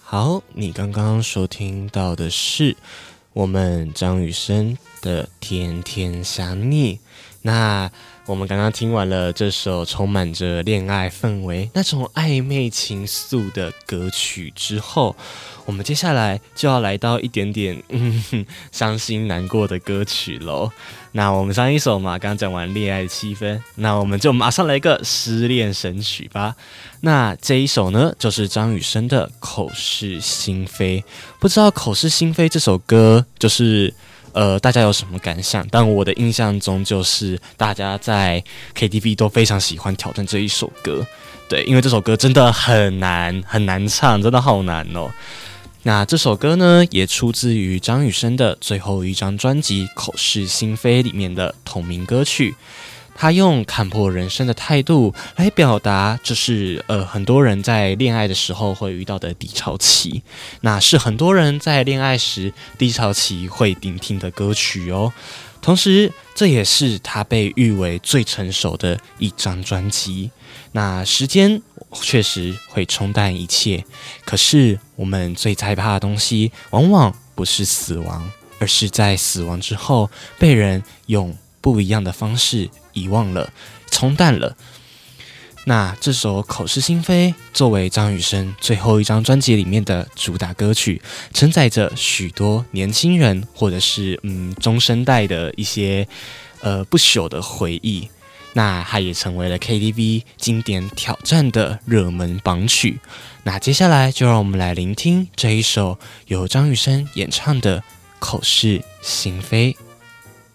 好，你刚刚收听到的是我们张雨生的《天天想你》。那我们刚刚听完了这首充满着恋爱氛围、那种暧昧情愫的歌曲之后，我们接下来就要来到一点点伤心难过的歌曲咯。那我们上一首嘛，刚讲完恋爱的气氛，那我们就马上来一个失恋神曲吧。那这一首呢，就是张雨生的《口是心非》。不知道《口是心非》这首歌，就是大家有什么感想？但我的印象中，就是大家在 KTV 都非常喜欢挑战这一首歌。对，因为这首歌真的很难唱，真的好难哦。那这首歌呢，也出自于张雨生的最后一张专辑《口是心非》里面的同名歌曲。他用看破人生的态度来表达，就是很多人在恋爱的时候会遇到的低潮期，那是很多人在恋爱时低潮期会聆听的歌曲哦。同时，这也是他被誉为最成熟的一张专辑。那时间确实会冲淡一切，可是我们最害怕的东西，往往不是死亡，而是在死亡之后被人用不一样的方式遗忘了、冲淡了。那这首《口是心非》作为张雨生最后一张专辑里面的主打歌曲，承载着许多年轻人或者是中生代的一些不朽的回忆。那它也成为了 KTV 经典挑战的热门榜曲。那接下来就让我们来聆听这一首由张雨生演唱的《口是心非》。